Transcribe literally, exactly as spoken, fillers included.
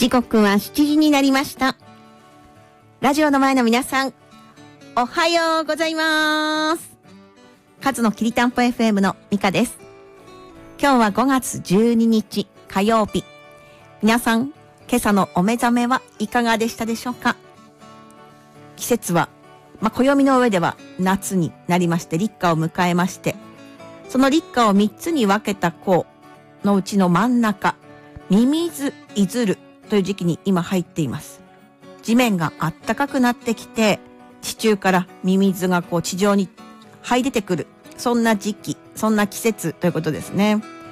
時刻はしちじになりました。ラジオの前の皆さん、おはようございます。カズのきりたんぽ エフエム のミカです。今日はごがつじゅうににち火曜日。皆さん、今朝のお目覚めはいかがでしたでしょうか。季節は、まあ、暦の上では夏になりまして、立夏を迎えまして、その立夏をみっつに分けた項のうちの真ん中、ミミズいずるという時期に今入っています。地面があったかくなってきて、地中からミミズがこう地上に這い出てくる、そんな時期、そんな季節ということですね。